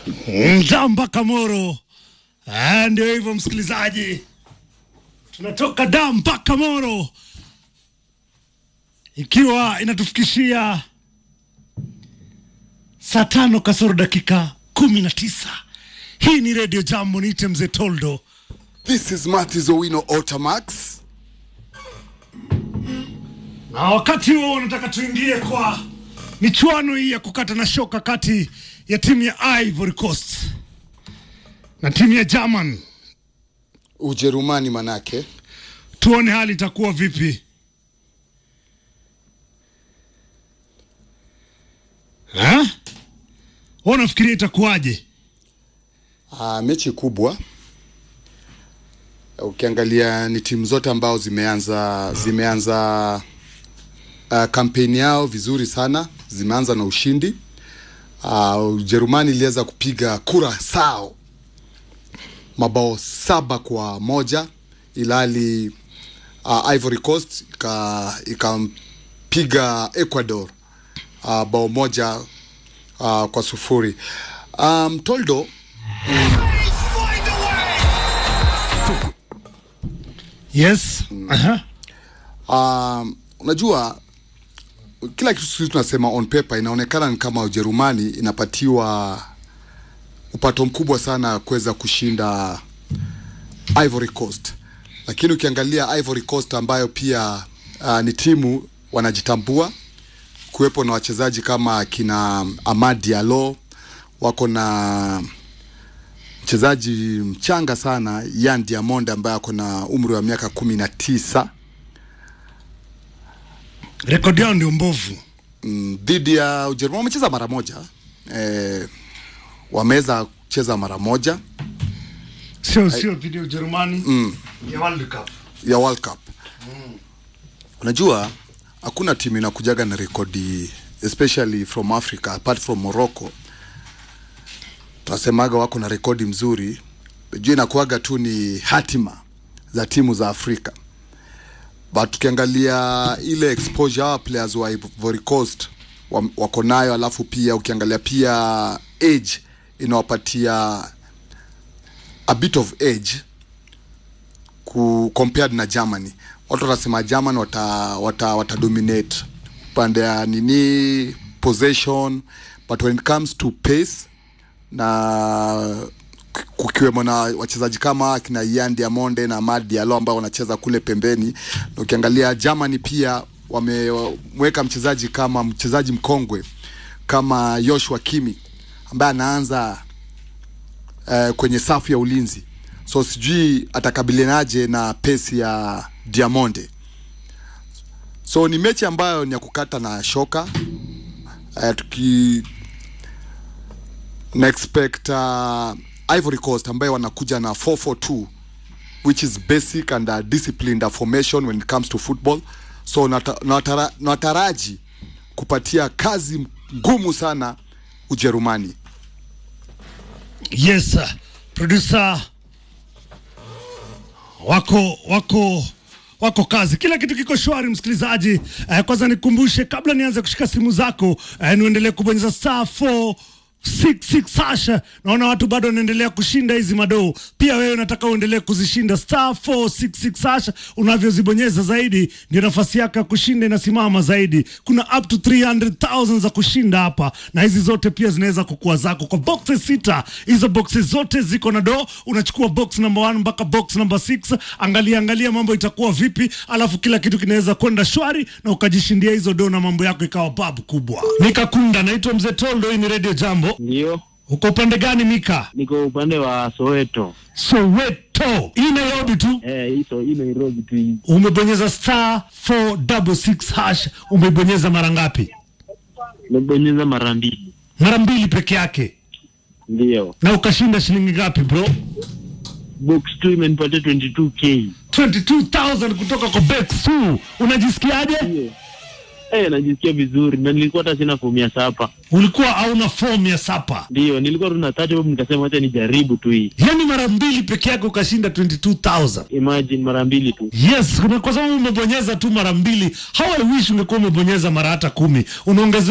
Mzamba Kamoro. Ndio hivyo msikilizaji. Tunatoka Dar mpaka Moro. Ikiwa inatufikishia saa 5 kasoro dakika 19. Hii ni Radio Jambo, niite Mzee Toldo. This is Matthew Owino Otamax. Na wakati huo nataka tuingie kwa michuano hii ya kukata na shoka kati ya timu ya Ivory Coast na timu ya German, Ujerumani manake. Tuone hali itakuwa vipi. Unafikiria itakuwaje? Mechi kubwa. Ukiangalia ni timu zote ambao zimeanza kampeni yao vizuri sana, zimeanza na ushindi. Ujerumani iliweza kupiga kura sao mabao 7-1, ilali Ivory Coast ikampiga Ecuador bao 1-0. Toldo, yes. Unajua kila kitu sisi tunasema on paper inaonekana ni kama Ujerumani inapatiwa upato mkubwa sana kuweza kushinda Ivory Coast. Lakini ukiangalia Ivory Coast ambayo pia ni timu wanajitambua, kuwepo na wachezaji kama kina Amad Diallo, wako na mchezaji mchanga sana Yan Diamond ambaye ako na umri wa miaka 19. Rekodi yao ndio mbovu. Dhidi ya Ujerumani wamecheza mara moja. Wameweza kucheza mara moja. Sio dhidi ya Ujerumani ya World Cup. Unajua hakuna timu inakujaga na rekodi, especially from Africa apart from Morocco. Tunasemaga wako na rekodi mzuri. Juu inakuaga tu ni hatima za timu za Afrika. But tukiangalia ile exposure wa players wa Ivory Coast wako nayo, alafu pia ukiangalia pia age inawapatia a bit of age compared na Germany. Watu wanasema Germany wata dominate pande ya nini possession, but when it comes to pace na kukiwemo na wachezaji kama kina Yan Diamond na Amad Diallo ambao wanacheza kule pembeni. Na ukiangalia Germany pia wameweka mchezaji mkongwe kama Joshua Kimmich ambaye anaanza kwenye safu ya ulinzi. So sijui atakabilianaje na pace ya Diamond. So ni mechi ambayo ni ya kukata na shoka. Expect Ivory Coast ambayo wanakuja na 4-4-2, which is basic and disciplined formation when it comes to football. So nataraji kupatia kazi ngumu sana Ujerumani. Yes, producer wako kazi. Kila kitu kiko shwari msikilizaji. Kwanza nikumbushe kabla nianze kushika simu zako, niendelee kubonyeza star 466 Sasha. Naona watu bado wanaendelea kushinda hizi madoo. Pia wewe unataka uendelee kuzishinda star 466 Sasha. Unavyozibonyeza zaidi ndio nafasi yako ya kushinda inasimama zaidi. Kuna up to 300,000 za kushinda hapa, na hizi zote pia zinaweza kukua zako kwa boxes 6. Hizo boxes zote ziko na do. Unachukua box number 1 mpaka box number 6. Angalia mambo itakuwa vipi, alafu kila kitu kinaweza kwenda shwari na ukajishindia hizo do na mambo yako ikawa babu kubwa. Nikakunda, naitwa Mzee Toldo, hii ni Radio Jambo. Ndio. Uko upande gani Mika? Niko upande wa Soweto. Soweto. Hii Nairobi tu? Hii Nairobi tu. Umebonyeza star 466 hash. Umebonyeza mara ngapi? Nimebonyeza mara 2. Mara 2 peke yake? Ndio. Na ukashinda shilingi ngapi bro? Box 2 imenipatia 22k. 22,000 kutoka kwa Box 2. Unajisikiaje? Ndio. Najisikia vizuri, na nilikuwa hata sina fomu ya sapa. Ulikuwa hauna fomu ya sapa? Ndio, nilikuwa tu na 30 nikasema acha nijaribu tu hii. Yaani mara 2 peke yake ukashinda 22,000. Imagine mara 2 tu. Yes, kwa sababu umebonyeza tu mara 2. How I wish ungekuwa umebonyeza mara hata 10. Unaongeza